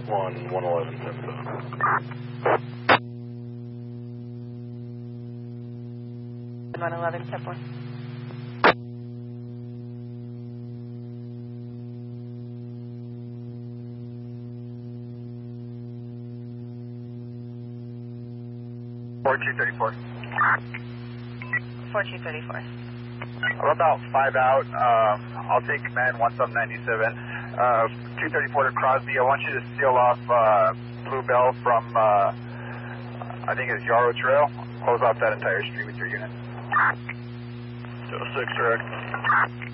111, 10 111, 10-4. $4234. 4234. I'm about 5 out. I'll take command once I'm 97. 234 to Crosby. I want you to seal off Bluebell from, I think it's Yarrow Trail. Close off that entire street with your unit. 06, correct.